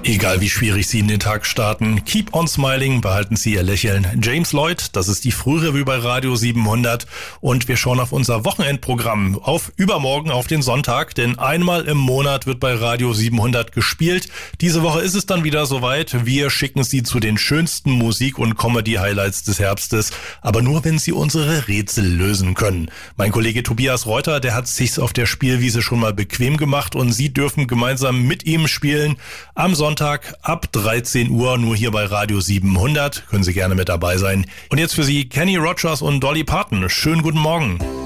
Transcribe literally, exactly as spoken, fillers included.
Egal wie schwierig Sie in den Tag starten, keep on smiling, behalten Sie Ihr Lächeln. James Lloyd, das ist die Frührevue bei Radio siebenhundert und wir schauen auf unser Wochenendprogramm, auf übermorgen, auf den Sonntag, denn einmal im Monat wird bei Radio siebenhundert gespielt. Diese Woche ist es dann wieder soweit. Wir schicken Sie zu den schönsten Musik- und Comedy-Highlights des Herbstes, aber nur, wenn Sie unsere Rätsel lösen können. Mein Kollege Tobias Reuter, der hat sich's auf der Spielwiese schon mal bequem gemacht und Sie dürfen gemeinsam mit ihm spielen. Am Sonntag Sonntag ab dreizehn Uhr, nur hier bei Radio siebenhundert. Können Sie gerne mit dabei sein. Und jetzt für Sie Kenny Rogers und Dolly Parton. Schönen guten Morgen.